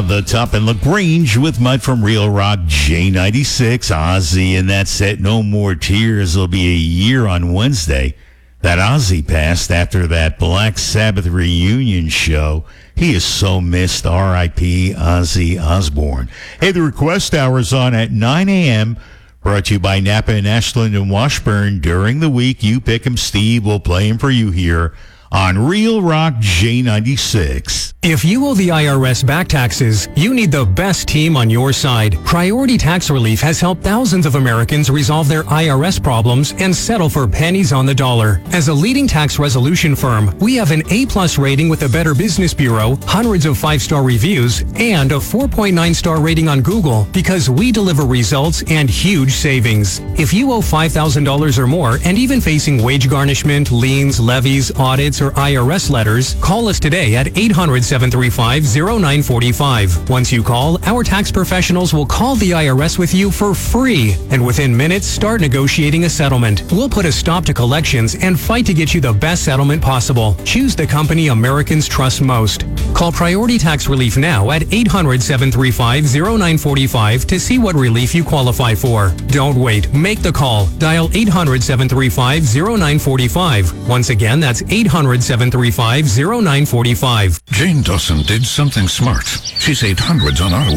the top in LaGrange with Mud from Real Rock J96. Ozzy and that set, No More Tears, will be a year on Wednesday that Ozzy passed after that Black Sabbath reunion show. He is so missed. R.I.P. Ozzy Osbourne. Hey, the request hour is on at 9 a.m. Brought to you by Napa and Ashland and Washburn. During the week, you pick him. Steve will play him for you here on Real Rock J96. If you owe the IRS back taxes, you need the best team on your side. Priority Tax Relief has helped thousands of Americans resolve their IRS problems and settle for pennies on the dollar. As a leading tax resolution firm, we have an A+ rating with the Better Business Bureau, hundreds of 5-star reviews, and a 4.9-star rating on Google because we deliver results and huge savings. If you owe $5,000 or more and even facing wage garnishment, liens, levies, audits, or IRS letters, call us today at 800-735-0945. Once you call, our tax professionals will call the IRS with you for free, and within minutes, start negotiating a settlement. We'll put a stop to collections and fight to get you the best settlement possible. Choose the company Americans trust most. Call Priority Tax Relief now at 800-735-0945 to see what relief you qualify for. Don't wait. Make the call. Dial 800-735-0945. Once again, that's 800-735-0945. Jane Dawson did something smart. She saved hundreds on auto